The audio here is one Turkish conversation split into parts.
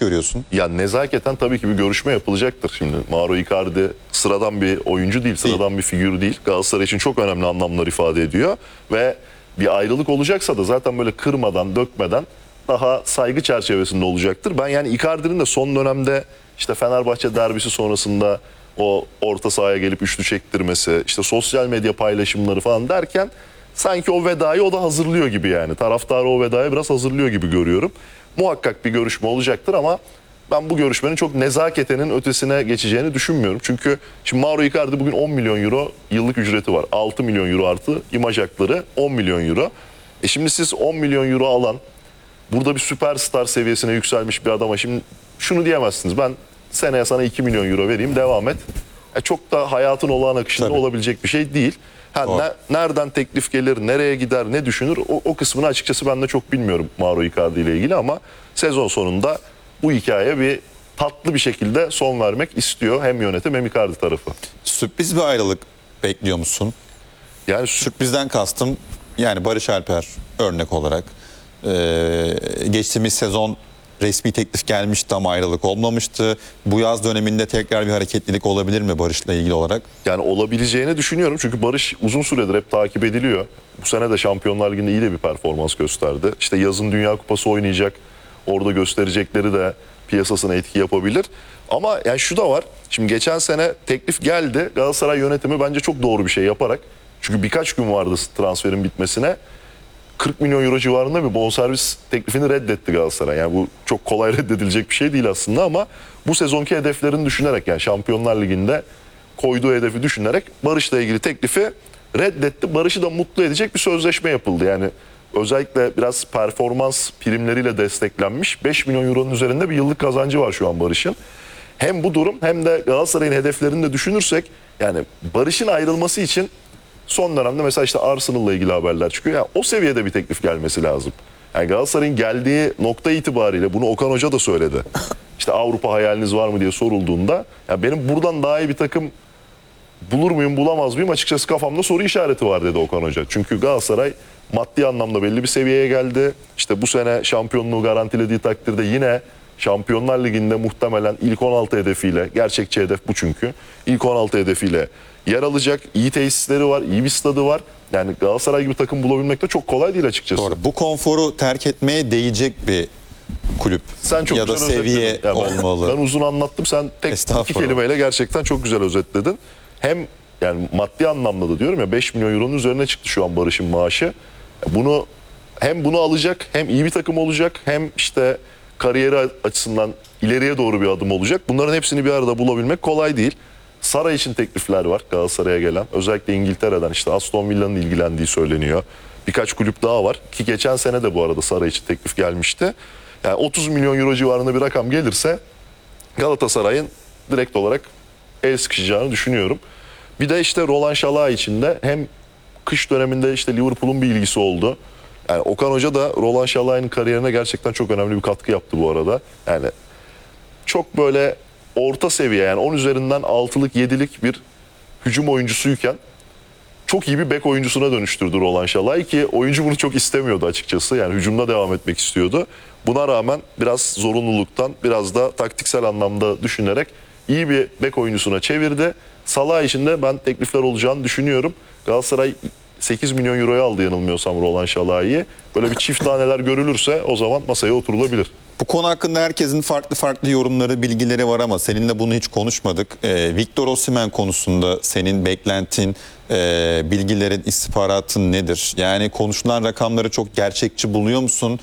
görüyorsun? Ya nezaketen tabii ki bir görüşme yapılacaktır. Şimdi Mauro Icardi sıradan bir oyuncu değil, sıradan bir figür değil. Galatasaray için çok önemli anlamlar ifade ediyor. Ve bir ayrılık olacaksa da zaten böyle kırmadan, dökmeden daha saygı çerçevesinde olacaktır. Ben yani Icardi'nin de son dönemde işte Fenerbahçe derbisi sonrasında o orta sahaya gelip üçlü çektirmesi, işte sosyal medya paylaşımları falan derken sanki o vedayı o da hazırlıyor gibi yani. Taraftarı o vedaya biraz hazırlıyor gibi görüyorum. Muhakkak bir görüşme olacaktır ama ben bu görüşmenin çok nezaketenin ötesine geçeceğini düşünmüyorum. Çünkü şimdi Mauro Icardi bugün 10 milyon euro yıllık ücreti var. 6 milyon euro artı imaj hakları 10 milyon euro. Şimdi siz 10 milyon euro alan, burada bir süperstar seviyesine yükselmiş bir adama şimdi şunu diyemezsiniz. Ben seneye sana 2 milyon euro vereyim, devam et. Çok da hayatın olağan akışında Tabii. olabilecek bir şey değil. Nereden teklif gelir, nereye gider, ne düşünür o kısmını açıkçası ben de çok bilmiyorum Mauro Icardi ile ilgili ama sezon sonunda bu hikayeye bir tatlı bir şekilde son vermek istiyor hem yönetim hem Icardi tarafı. Sürpriz bir ayrılık bekliyor musun? Yani Sürprizden kastım yani Barış Alper örnek olarak geçtiğimiz sezon resmi teklif gelmişti ama ayrılık olmamıştı. Bu yaz döneminde tekrar bir hareketlilik olabilir mi Barış'la ilgili olarak? Yani olabileceğini düşünüyorum çünkü Barış uzun süredir hep takip ediliyor. Bu sene de Şampiyonlar Ligi'nde iyi de bir performans gösterdi. İşte yazın Dünya Kupası oynayacak. Orada gösterecekleri de piyasasına etki yapabilir. Ama yani şu da var. Şimdi geçen sene teklif geldi. Galatasaray yönetimi bence çok doğru bir şey yaparak. Çünkü birkaç gün vardı transferin bitmesine. 40 milyon euro civarında bir bonservis teklifini reddetti Galatasaray. Yani bu çok kolay reddedilecek bir şey değil aslında ama bu sezonki hedeflerini düşünerek yani Şampiyonlar Ligi'nde koyduğu hedefi düşünerek Barış'la ilgili teklifi reddetti. Barış'ı da mutlu edecek bir sözleşme yapıldı. Yani özellikle biraz performans primleriyle desteklenmiş 5 milyon euronun üzerinde bir yıllık kazancı var şu an Barış'ın. Hem bu durum hem de Galatasaray'ın hedeflerini de düşünürsek yani Barış'ın ayrılması için son dönemde mesela işte Arsenal'la ilgili haberler çıkıyor. Yani o seviyede bir teklif gelmesi lazım. Yani Galatasaray'ın geldiği nokta itibariyle bunu Okan Hoca da söyledi. İşte Avrupa hayaliniz var mı diye sorulduğunda ya benim buradan daha iyi bir takım bulur muyum bulamaz mıyım açıkçası kafamda soru işareti var dedi Okan Hoca. Çünkü Galatasaray maddi anlamda belli bir seviyeye geldi. İşte bu sene şampiyonluğu garantilediği takdirde yine Şampiyonlar Ligi'nde muhtemelen ilk 16 hedefiyle, gerçekçi hedef bu çünkü, ilk 16 hedefiyle yer alacak. İyi tesisleri var, iyi bir stadı var. Yani Galatasaray gibi takım bulabilmek de çok kolay değil açıkçası. Doğru. Bu konforu terk etmeye değecek bir kulüp Sen çok ya da güzel seviye özetledin. olmalı. Ben uzun anlattım. Sen tek iki kelimeyle gerçekten çok güzel özetledin. Hem yani maddi anlamda da diyorum ya 5 milyon euronun üzerine çıktı şu an Barış'ın maaşı. Bunu hem bunu alacak hem iyi bir takım olacak hem işte kariyeri açısından ileriye doğru bir adım olacak. Bunların hepsini bir arada bulabilmek kolay değil. Saray için teklifler var Galatasaray'a gelen. Özellikle İngiltere'den işte Aston Villa'nın ilgilendiği söyleniyor. Birkaç kulüp daha var ki geçen sene de bu arada Saray için teklif gelmişti. Yani 30 milyon euro civarında bir rakam gelirse Galatasaray'ın direkt olarak el sıkışacağını düşünüyorum. Bir de işte Roland Şalay için de hem kış döneminde işte Liverpool'un bir ilgisi oldu. Yani Okan Hoca da Roland Şalay'ın kariyerine gerçekten çok önemli bir katkı yaptı bu arada. Yani çok böyle orta seviye yani 10 üzerinden 6'lık 7'lik bir hücum oyuncusuyken çok iyi bir bek oyuncusuna dönüştürdü Roland Şalay ki oyuncu bunu çok istemiyordu açıkçası. Yani hücumda devam etmek istiyordu. Buna rağmen biraz zorunluluktan biraz da taktiksel anlamda düşünerek iyi bir bek oyuncusuna çevirdi. Salah için de ben teklifler olacağını düşünüyorum. Galatasaray 8 milyon euroya aldı yanılmıyorsam Roland Şalay'ı. Böyle bir çift taneler görülürse o zaman masaya oturulabilir. Bu konu hakkında herkesin farklı yorumları, bilgileri var ama seninle bunu hiç konuşmadık. Victor Osimhen konusunda senin beklentin, bilgilerin, istihbaratın nedir? Yani konuşulan rakamları çok gerçekçi buluyor musun?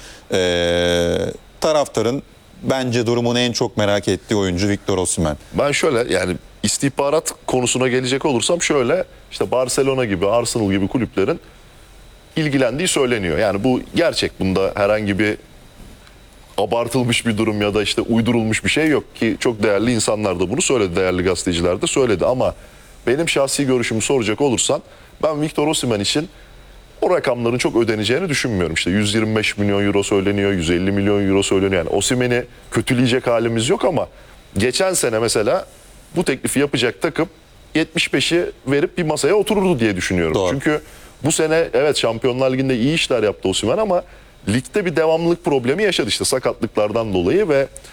Taraftarın bence durumunu en çok merak ettiği oyuncu Victor Osimhen. Ben şöyle yani istihbarat konusuna gelecek olursam şöyle işte Barcelona gibi, Arsenal gibi kulüplerin ilgilendiği söyleniyor. Yani bu gerçek. Bunda herhangi bir abartılmış bir durum ya da işte uydurulmuş bir şey yok ki çok değerli insanlar da bunu söyledi, değerli gazeteciler de söyledi ama benim şahsi görüşümü soracak olursan ben Victor Osimhen için o rakamların çok ödeneceğini düşünmüyorum. İşte 125 milyon euro söyleniyor, 150 milyon euro söyleniyor. Yani Osimhen'i kötüleyecek halimiz yok ama geçen sene mesela bu teklifi yapacak takım 75'i verip bir masaya otururdu diye düşünüyorum. Doğru. Çünkü bu sene evet Şampiyonlar Ligi'nde iyi işler yaptı Osimhen ama ligde bir devamlılık problemi yaşadı işte sakatlıklardan dolayı ve